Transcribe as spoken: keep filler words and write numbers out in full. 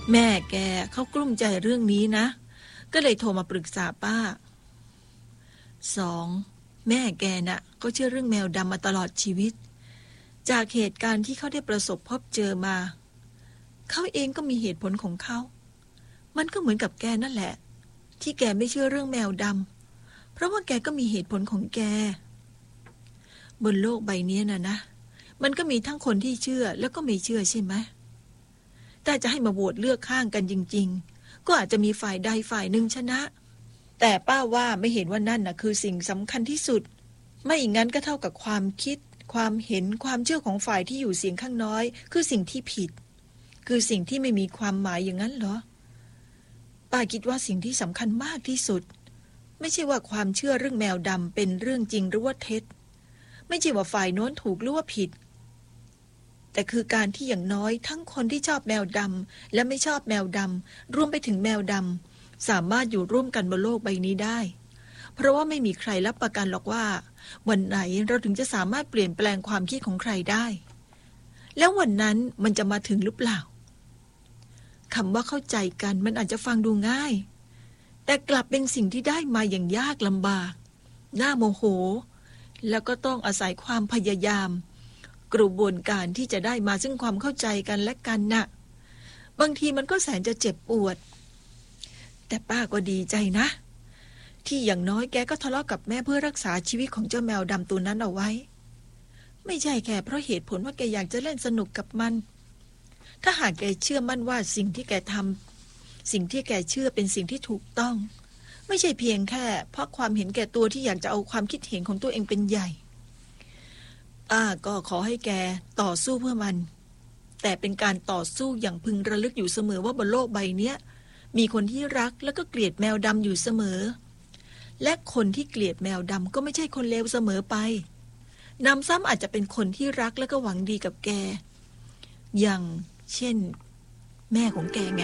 แม่แกเขากลุ้มใจเรื่องนี้นะก็เลยโทรมาปรึกษาป้าสองแม่แกน่ะก็เชื่อเรื่องแมวดำมาตลอดชีวิตจากเหตุการณ์ที่เขาได้ประสบพบเจอมาเขาเองก็มีเหตุผลของเขามันก็เหมือนกับแกนั่นแหละที่แกไม่เชื่อเรื่องแมวดำเพราะว่าแกก็มีเหตุผลของแกบนโลกใบนี้น่ะนะมันก็มีทั้งคนที่เชื่อแล้วก็ไม่เชื่อใช่ไหมแต่จะให้มาโหวตเลือกข้างกันจริงๆก็อาจจะมีฝ่ายใดฝ่ายหนึ่งชนะแต่ป้าว่าไม่เห็นว่านั่นน่ะคือสิ่งสำคัญที่สุดไม่อย่างนั้นก็เท่ากับความคิดความเห็นความเชื่อของฝ่ายที่อยู่เสียงข้างน้อยคือสิ่งที่ผิดคือสิ่งที่ไม่มีความหมายอย่างนั้นเหรอป้าคิดว่าสิ่งที่สำคัญมากที่สุดไม่ใช่ว่าความเชื่อเรื่องแมวดำเป็นเรื่องจริงหรือว่าเท็จไม่ใช่ว่าฝ่ายโน้นถูกหรือว่าผิดแต่คือการที่อย่างน้อยทั้งคนที่ชอบแมวดำและไม่ชอบแมวดำรวมไปถึงแมวดำสามารถอยู่ร่วมกันบนโลกใบนี้ได้เพราะว่าไม่มีใครรับประกันหรอกว่าวันไหนเราถึงจะสามารถเปลี่ยนแปลงความคิดของใครได้แล้ววันนั้นมันจะมาถึงหรือเปล่าคำว่าเข้าใจกันมันอาจจะฟังดูง่ายแต่กลับเป็นสิ่งที่ได้มาอย่างยากลำบากน่าโมโหแล้วก็ต้องอาศัยความพยายามกระบวนการที่จะได้มาซึ่งความเข้าใจกันและกันน่ะบางทีมันก็แสนจะเจ็บปวดแต่ป้าก็ดีใจนะที่อย่างน้อยแกก็ทะเลาะกับแม่เพื่อรักษาชีวิตของเจ้าแมวดำตัวนั้นเอาไว้ไม่ใช่แค่เพราะเหตุผลว่าแกอยากจะเล่นสนุกกับมันถ้าหากแกเชื่อมั่นว่าสิ่งที่แกทำสิ่งที่แกเชื่อเป็นสิ่งที่ถูกต้องไม่ใช่เพียงแค่เพราะความเห็นแก่ตัวที่อยากจะเอาความคิดเห็นของตัวเองเป็นใหญ่ป้าก็ขอให้แกต่อสู้เพื่อมันแต่เป็นการต่อสู้อย่างพึงระลึกอยู่เสมอว่าบนโลกใบนี้มีคนที่รักแล้วก็เกลียดแมวดำอยู่เสมอและคนที่เกลียดแมวดำก็ไม่ใช่คนเลวเสมอไปนำซ้ำอาจจะเป็นคนที่รักและก็หวังดีกับแกอย่างเช่นแม่ของแกไง